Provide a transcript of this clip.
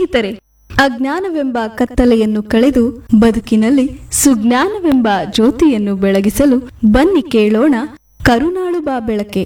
ಸ್ನೇಹಿತರೆ, ಅಜ್ಞಾನವೆಂಬ ಕತ್ತಲೆಯನ್ನು ಕಳೆದು ಬದುಕಿನಲ್ಲಿ ಸುಜ್ಞಾನವೆಂಬ ಜ್ಯೋತಿಯನ್ನು ಬೆಳಗಿಸಲು ಬನ್ನಿ ಕೇಳೋಣ ಕರುನಾಳು ಬಾ ಬೆಳಕೆ.